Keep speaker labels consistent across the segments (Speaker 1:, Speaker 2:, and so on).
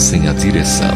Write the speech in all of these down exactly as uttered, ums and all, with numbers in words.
Speaker 1: sem a direção.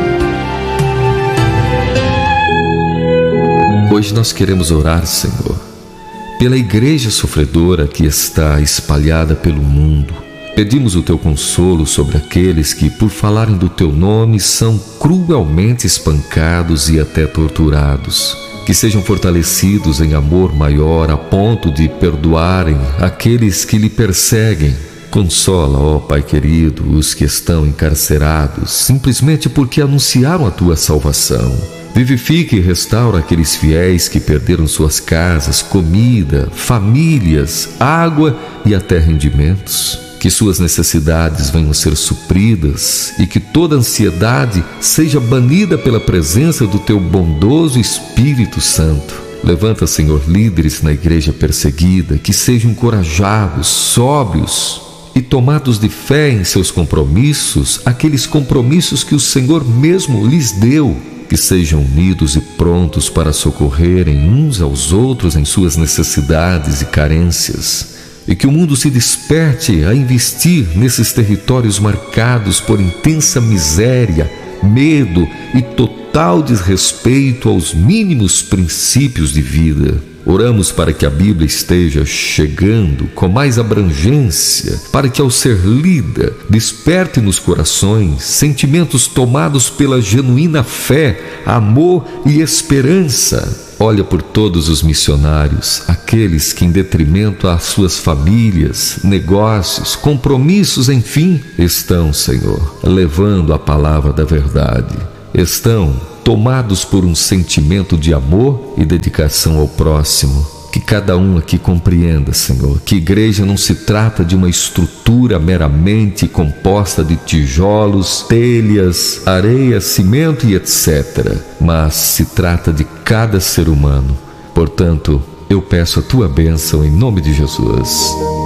Speaker 1: Hoje nós queremos orar, Senhor, pela igreja sofredora que está espalhada pelo mundo. Pedimos o Teu consolo sobre aqueles que, por falarem do Teu nome, são cruelmente espancados e até torturados. Que sejam fortalecidos em amor maior a ponto de perdoarem aqueles que lhe perseguem. Consola, ó Pai querido, os que estão encarcerados, simplesmente porque anunciaram a Tua salvação. Vivifique e restaura aqueles fiéis que perderam suas casas, comida, famílias, água e até rendimentos. Que suas necessidades venham ser supridas e que toda ansiedade seja banida pela presença do Teu bondoso Espírito Santo. Levanta, Senhor, líderes na igreja perseguida, que sejam encorajados, sóbrios e tomados de fé em seus compromissos, aqueles compromissos que o Senhor mesmo lhes deu. Que sejam unidos e prontos para socorrerem uns aos outros em suas necessidades e carências. E que o mundo se desperte a investir nesses territórios marcados por intensa miséria, medo e total desrespeito aos mínimos princípios de vida. Oramos para que a Bíblia esteja chegando com mais abrangência, para que ao ser lida, desperte nos corações sentimentos tomados pela genuína fé, amor e esperança. Olha por todos os missionários, aqueles que em detrimento às suas famílias, negócios, compromissos, enfim, estão, Senhor, levando a palavra da verdade. Estão tomados por um sentimento de amor e dedicação ao próximo. Que cada um aqui compreenda, Senhor, que igreja não se trata de uma estrutura meramente composta de tijolos, telhas, areia, cimento e etcétera, mas se trata de cada ser humano. Portanto, eu peço a Tua bênção em nome de Jesus.